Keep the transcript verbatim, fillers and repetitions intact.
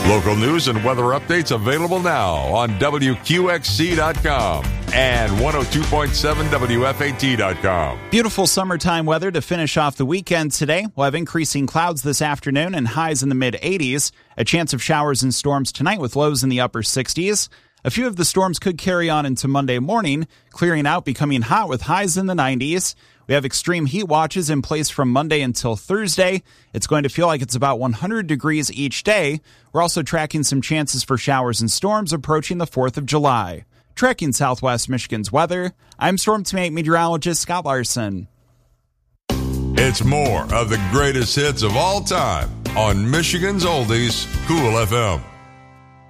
Local news and weather updates available now on W Q X C dot com and one oh two point seven W F A T dot com. Beautiful summertime weather to finish off the weekend today. We'll have increasing clouds this afternoon and highs in the mid eighties. A chance of showers and storms tonight with lows in the upper sixties. A few of the storms could carry on into Monday morning, clearing out, becoming hot with highs in the nineties. We have extreme heat watches in place from Monday until Thursday. It's going to feel like it's about one hundred degrees each day. We're also tracking some chances for showers and storms approaching the fourth of July. Tracking Southwest Michigan's weather, I'm Storm Team meteorologist Scott Larson. It's more of the greatest hits of all time on Michigan's Oldies, Cool F M.